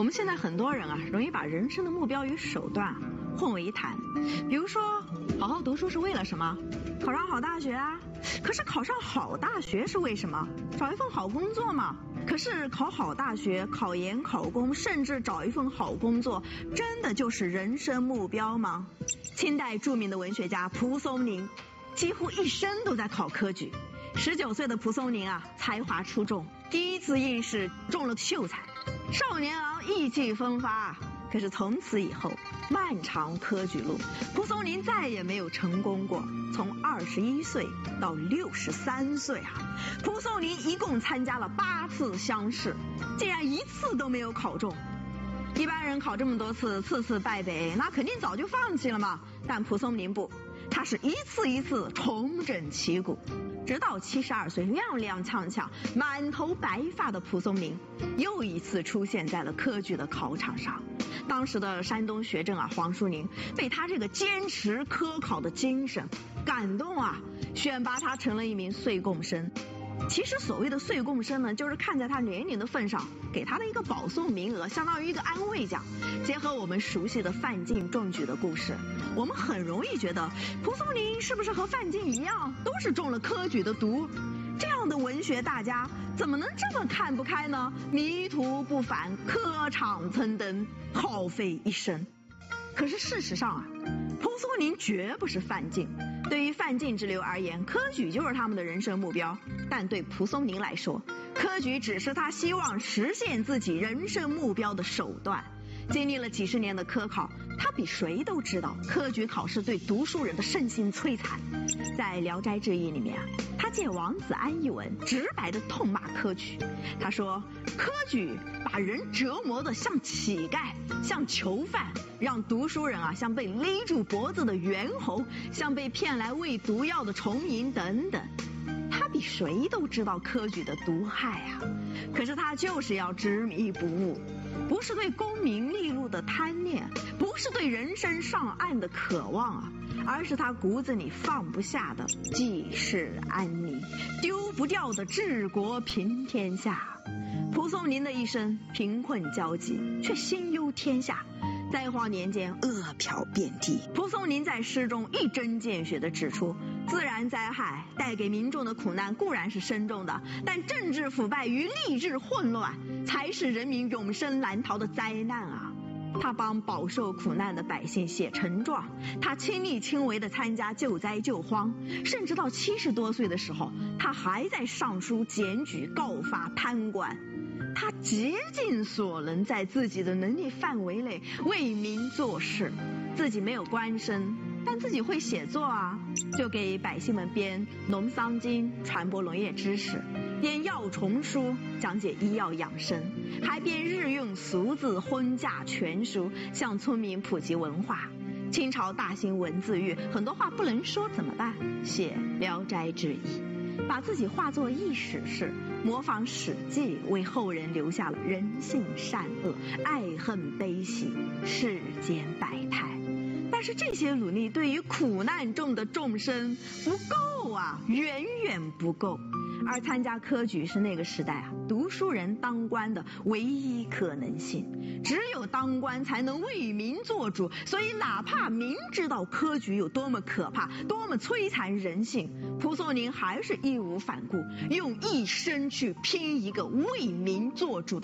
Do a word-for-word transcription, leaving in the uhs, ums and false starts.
们现在很多人啊，容易把人生的目标与手段啊混为一谈。比如说，好好读书是为了什么？考上好大学啊。可是考上好大学是为什么？找一份好工作嘛。可是考好大学、考研、考公，甚至找一份好工作，真的就是人生目标吗？清代著名的文学家蒲松龄，几乎一生都在考科举。十九岁的蒲松龄啊，才华出众，第一次应试中了秀才，少年郎意气风发。可是从此以后，漫长科举路，蒲松龄再也没有成功过。从二十一岁到六十三岁啊，蒲松龄一共参加了八次乡试，竟然一次都没有考中。一般人考这么多次，次次败北，那肯定早就放弃了嘛。但蒲松龄不，他是一次一次重整旗鼓。直到七十二岁，踉踉跄跄、满头白发的蒲松龄，又一次出现在了科举的考场上。当时的山东学政啊，黄淑宁被他这个坚持科考的精神感动啊，选拔他成了一名岁贡生。其实所谓的岁贡生呢，就是看在他年龄的份上，给他的一个保送名额，相当于一个安慰奖。结合我们熟悉的范进中举的故事，我们很容易觉得蒲松龄是不是和范进一样，都是中了科举的毒？这样的文学大家怎么能这么看不开呢？迷途不返，科场蹭蹬，耗费一生。可是事实上啊，蒲松龄绝不是范进。对于范进之流而言，科举就是他们的人生目标，但对蒲松龄来说，科举只是他希望实现自己人生目标的手段。经历了几十年的科考，他比谁都知道科举考试对读书人的身心摧残。在《聊斋志异》里面啊，他借王子安一文，直白地痛骂科举。他说，科举把人折磨得像乞丐，像囚犯，让读书人啊像被勒住脖子的猿猴，像被骗来喂毒药的虫蝇等等。他比谁都知道科举的毒害啊，可是他就是要执迷不悟。不是对功名利禄的贪念，不是对人生上岸的渴望啊，而是他骨子里放不下的济世安宁，丢不掉的治国平天下。蒲松龄的一生贫困交集，却心忧天下。灾荒年间，饿殍遍地。蒲松龄在诗中一针见血地指出，自然灾害带给民众的苦难固然是深重的，但政治腐败与吏治混乱才是人民永生难逃的灾难啊！他帮饱受苦难的百姓写陈状，他亲力亲为地参加救灾救荒，甚至到七十多岁的时候，他还在上书检举告发贪官。他竭尽所能，在自己的能力范围内为民做事。自己没有官声，但自己会写作啊，就给百姓们编农桑经，传播农业知识，编药虫书，讲解医药养生，还编日用俗字婚嫁全书，向村民普及文化。清朝大兴文字狱，很多话不能说怎么办？写《聊斋志异》，把自己化作一史士，模仿《史记》，为后人留下了人性善恶、爱恨悲喜、世间百态。但是这些努力对于苦难中的众生不够啊，远远不够。而参加科举是那个时代啊，读书人当官的唯一可能性，只有当官才能为民做主。所以哪怕明知道科举有多么可怕，多么摧残人性，蒲松龄还是义无反顾，用一生去拼一个为民做主的